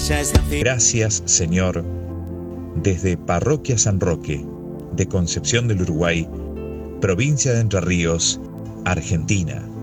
Gracias, Señor, desde Parroquia San Roque, de Concepción del Uruguay, provincia de Entre Ríos, Argentina.